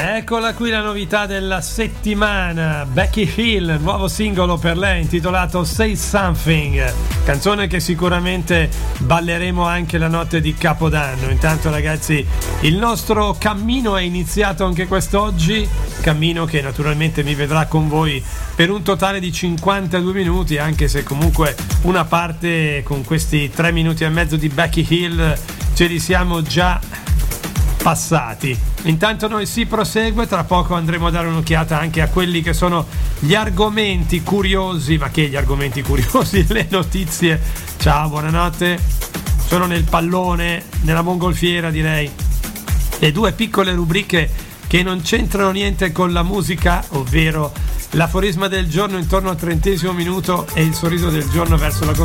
Eccola qui la novità della settimana, Becky Hill, nuovo singolo per lei intitolato Say Something, canzone che sicuramente balleremo anche la notte di Capodanno. Intanto ragazzi, il nostro cammino è iniziato anche quest'oggi, cammino che naturalmente mi vedrà con voi per un totale di 52 minuti, anche se comunque una parte con questi 3 minuti e mezzo di Becky Hill ce li siamo già passati. Intanto noi si prosegue, tra poco andremo a dare un'occhiata anche a quelli che sono gli argomenti curiosi, ma che gli argomenti curiosi, le notizie. Ciao, buonanotte. Sono nel pallone, nella mongolfiera direi. Le due piccole rubriche che non c'entrano niente con la musica, ovvero l'aforisma del giorno intorno al 30° minuto e il sorriso del giorno verso la